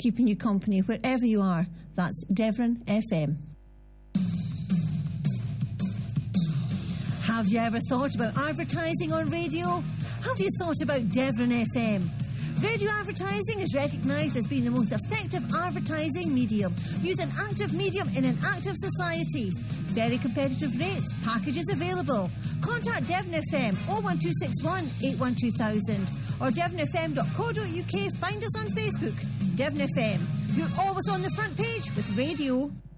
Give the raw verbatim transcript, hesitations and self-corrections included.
keeping you company wherever you are. That's Devon F M. Have you ever thought about advertising on radio? Have you thought about Devon F M? Radio advertising is recognised as being the most effective advertising medium. Use an active medium in an active society. Very competitive rates. Packages available. Contact Devon F M oh one two six one, eight one two thousand or devon f m dot co dot u k. Find us on Facebook. Devon F M. You're always on the front page with radio.